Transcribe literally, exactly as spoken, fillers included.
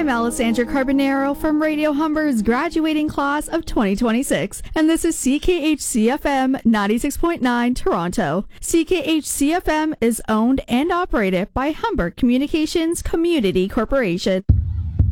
I'm Alessandra Carbonaro from Radio Humber's graduating class of twenty twenty-six, and this is C K H C F M ninety-six point nine Toronto. C K H C F M is owned and operated by Humber Communications Community Corporation.